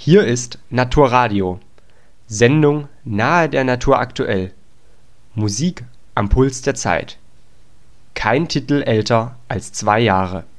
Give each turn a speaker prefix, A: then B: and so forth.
A: Hier ist Naturradio, Sendung nahe der Natur aktuell. Musik am Puls der Zeit. Kein Titel älter als 2 Jahre